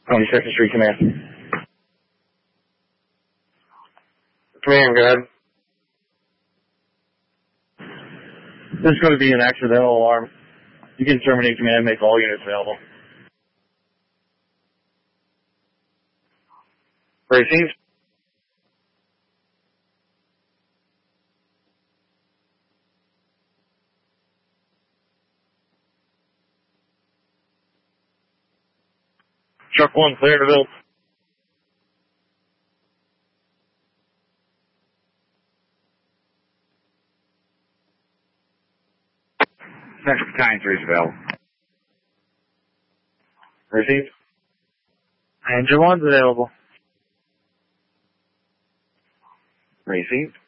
22nd Street Command. Command, go ahead. There's going to be an accidental alarm. You can terminate command, make all units available. Received. Truck 1, clear to build. Central Battalion 3 is available. Received. Engine 1's available. Received.